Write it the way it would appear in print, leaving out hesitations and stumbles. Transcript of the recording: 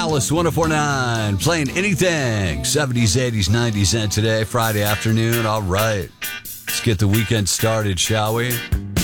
Alice 1049, playing anything. 70s, 80s, 90s, and today, Friday afternoon. All right. Let's get the weekend started, shall we?